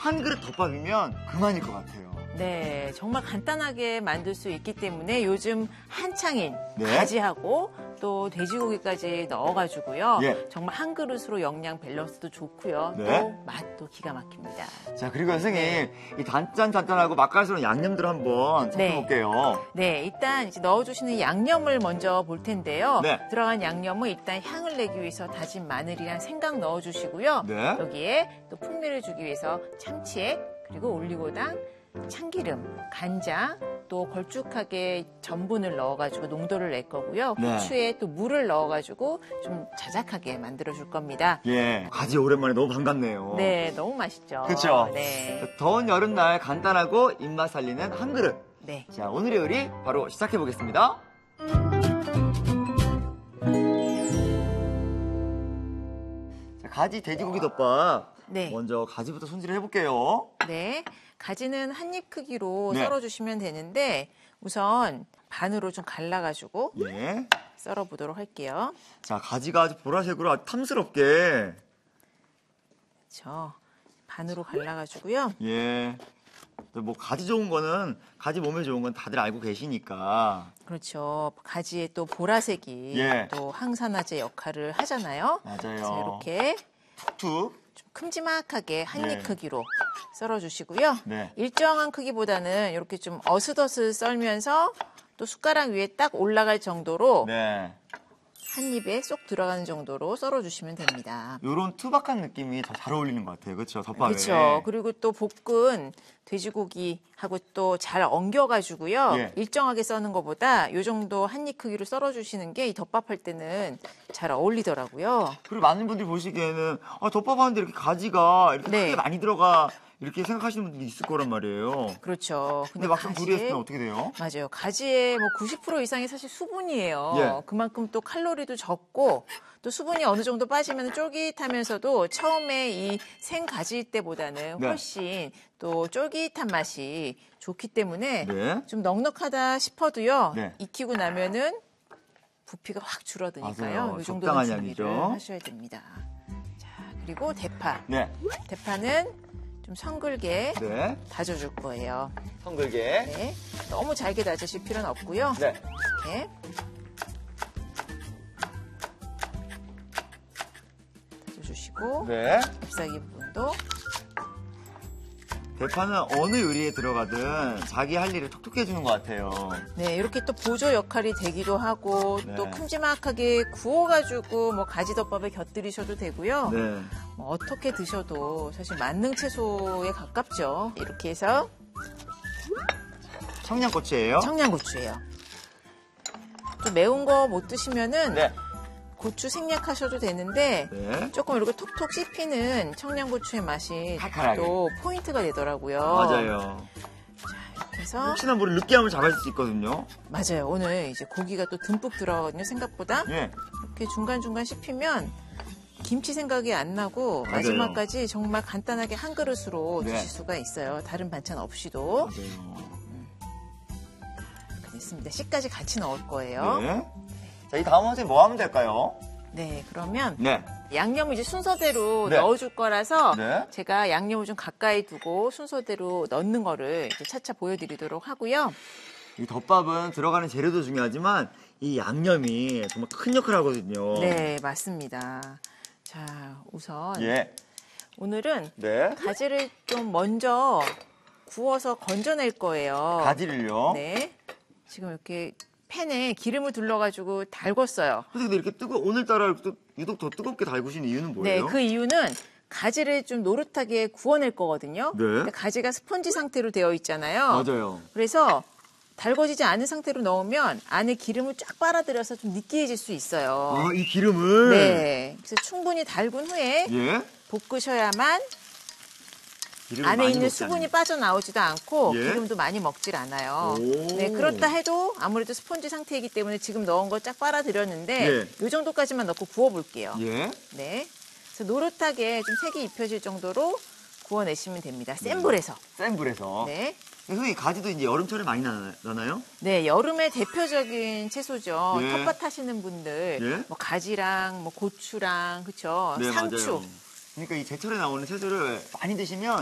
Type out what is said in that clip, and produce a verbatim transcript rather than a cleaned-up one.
한 그릇 덮밥이면 그만일 것 같아요. 네, 정말 간단하게 만들 수 있기 때문에 요즘 한창인 네. 가지하고 또 돼지고기까지 넣어가지고요. 예. 정말 한 그릇으로 영양 밸런스도 좋고요. 네. 또 맛도 기가 막힙니다. 자, 그리고 선생님, 이 단짠단짠하고 맛깔스러운 양념들 한번 네. 살펴볼게요. 네, 일단 이제 넣어주시는 양념을 먼저 볼 텐데요. 네. 들어간 양념은 일단 향을 내기 위해서 다진 마늘이랑 생강 넣어주시고요. 네. 여기에 또 풍미를 주기 위해서 참치액, 그리고 올리고당, 참기름, 간장, 또 걸쭉하게 전분을 넣어가지고 농도를 낼 거고요. 네. 후추에 또 물을 넣어가지고 좀 자작하게 만들어줄 겁니다. 예, 가지 오랜만에 너무 반갑네요. 네, 너무 맛있죠. 그쵸? 네. 자, 더운 여름날 간단하고 입맛 살리는 한 그릇. 네. 자, 오늘의 요리 바로 시작해 보겠습니다. 자, 가지 돼지고기 덮밥. 네. 먼저 가지부터 손질을 해볼게요. 네. 가지는 한 입 크기로 네. 썰어주시면 되는데 우선 반으로 좀 갈라가지고 예. 썰어보도록 할게요. 자, 가지가 아주 보라색으로 아주 탐스럽게. 그렇죠. 반으로 갈라가지고요. 예. 또 뭐 가지 좋은 거는 가지 몸에 좋은 건 다들 알고 계시니까. 그렇죠. 가지의 또 보라색이 예. 또 항산화제 역할을 하잖아요. 맞아요. 그래서 이렇게 툭툭. 좀 큼지막하게 한 입 네. 크기로 썰어주시고요. 네. 일정한 크기보다는 이렇게 좀 어슷어슷 썰면서 또 숟가락 위에 딱 올라갈 정도로 네. 한 입에 쏙 들어가는 정도로 썰어주시면 됩니다. 요런 투박한 느낌이 더 잘 어울리는 것 같아요. 그렇죠? 덮밥에. 그렇죠. 그리고 또 볶은 돼지고기하고 또 잘 엉겨가지고요. 예. 일정하게 써는 것보다 이 정도 한 입 크기로 썰어주시는 게 이 덮밥할 때는 잘 어울리더라고요. 그리고 많은 분들이 보시기에는 아, 덮밥 하는데 이렇게 가지가 이렇게 네. 크게 많이 들어가 이렇게 생각하시는 분들이 있을 거란 말이에요. 그렇죠. 근데 막상 가지에- 조리했을 때는 어떻게 돼요? 맞아요. 가지의 뭐 구십 퍼센트 이상이 사실 수분이에요. 예. 그만큼 또 칼로리도 적고 또 수분이 어느 정도 빠지면 쫄깃하면서도 처음에 이 생가지일 때보다는 네. 훨씬 또 쫄깃한 맛이 좋기 때문에 네. 좀 넉넉하다 싶어도요. 네. 익히고 나면은 부피가 확 줄어드니까요. 맞아요. 이 적당한 정도는 준비를 양이죠. 하셔야 됩니다. 자, 그리고 대파. 네. 대파는 좀 성글게 네. 다져줄 거예요. 성글게. 네. 너무 잘게 다지실 필요는 없고요. 네. 이렇게 다져주시고 네. 잎사귀 부분도 대파는 어느 요리에 들어가든 자기 할 일을 톡톡히 해주는 것 같아요. 네 이렇게 또 보조 역할이 되기도 하고 네. 또 큼지막하게 구워가지고 뭐 가지덮밥에 곁들이셔도 되고요. 네. 뭐 어떻게 드셔도 사실 만능 채소에 가깝죠. 이렇게 해서 청양고추예요. 청양고추예요. 또 매운 거 못 드시면은 네. 고추 생략하셔도 되는데 네. 조금 이렇게 톡톡 씹히는 청양고추의 맛이 칼칼하게. 또 포인트가 되더라고요. 맞아요. 그래서 혹시나 모를 느끼함을 잡을 수 있거든요. 맞아요. 오늘 이제 고기가 또 듬뿍 들어가거든요. 생각보다 예. 이렇게 중간중간 씹히면 김치 생각이 안 나고 맞아요. 마지막까지 정말 간단하게 한 그릇으로 네. 드실 수가 있어요. 다른 반찬 없이도. 맞아요. 이렇게 됐습니다. 씨까지 같이 넣을 거예요. 네. 네. 자, 이 다음 선생님 뭐 하면 될까요? 그러면 네. 양념을 이제 순서대로 네. 넣어줄 거라서 네. 제가 양념을 좀 가까이 두고 순서대로 넣는 거를 이제 차차 보여드리도록 하고요. 이 덮밥은 들어가는 재료도 중요하지만 이 양념이 정말 큰 역할을 하거든요. 네, 맞습니다. 자, 우선 예. 오늘은 네. 가지를 좀 먼저 구워서 건져낼 거예요. 가지를요. 네. 지금 이렇게 팬에 기름을 둘러가지고 달궜어요. 근데 이렇게 뜨거 오늘따라 또 유독 더 뜨겁게 달구신 이유는 네, 뭐예요? 그 이유는 가지를 좀 노릇하게 구워낼 거거든요. 네. 근데 가지가 스펀지 상태로 되어 있잖아요. 맞아요. 그래서 달궈지지 않은 상태로 넣으면 안에 기름을 쫙 빨아들여서 좀 느끼해질 수 있어요. 아, 이 기름을. 네. 그래서 충분히 달군 후에 예. 볶으셔야만 기름을 안에 많이 있는 먹지 수분이 않는. 빠져나오지도 않고 예? 기름도 많이 먹질 않아요. 오. 네, 그렇다 해도 아무래도 스펀지 상태이기 때문에 지금 넣은 거 쫙 빨아들였는데 예. 이 정도까지만 넣고 구워볼게요. 예. 네, 그래서 노릇하게 좀 색이 입혀질 정도로 구워내시면 됩니다. 센 불에서. 센 불에서. 네. 선생님 가지도 이제 여름철에 많이 나, 나나요? 네, 여름의 대표적인 채소죠. 예. 텃밭 하시는 분들, 예. 뭐 가지랑 뭐 고추랑 그쵸, 네, 상추. 맞아요. 그러니까 이 제철에 나오는 채소를 많이 드시면